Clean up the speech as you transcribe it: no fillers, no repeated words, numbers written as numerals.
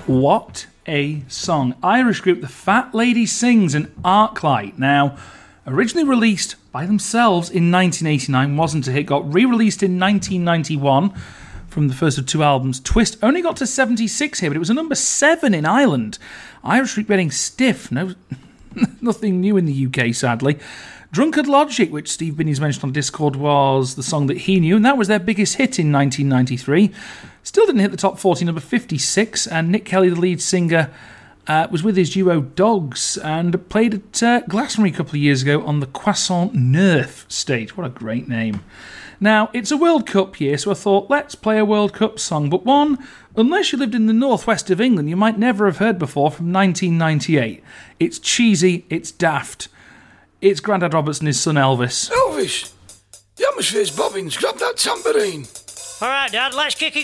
What a song. Irish group The Fat Lady Sings and Arclight. Now, originally released by themselves in 1989, wasn't a hit, got re-released in 1991 from the first of two albums. Twist only got to 76 here, but it was a number 7 in Ireland. Irish group getting stiff. No, nothing new in the UK, sadly. Drunkard Logic, which Steve Binnie's mentioned on Discord, was the song that he knew, and that was their biggest hit in 1993. Still didn't hit the top 40, number 56, and Nick Kelly, the lead singer, was with his duo Dogs and played at Glastonbury a couple of years ago on the Croissant Neuf stage. What a great name. Now, it's a World Cup year, so I thought, let's play a World Cup song, but one, unless you lived in the northwest of England, you might never have heard before, from 1998. It's cheesy, it's daft. It's Grandad Roberts and his son Elvis. Elvis, the atmosphere's bobbing. Grab that tambourine. All right, Dad, let's kick it